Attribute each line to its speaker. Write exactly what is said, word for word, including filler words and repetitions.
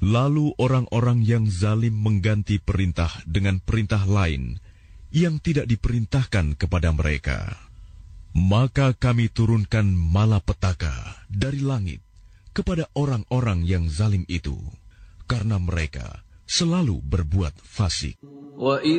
Speaker 1: Lalu orang-orang yang zalim mengganti perintah dengan perintah lain yang tidak diperintahkan kepada mereka. Maka kami turunkan malapetaka dari langit kepada orang-orang yang zalim itu, karena mereka selalu berbuat fasik.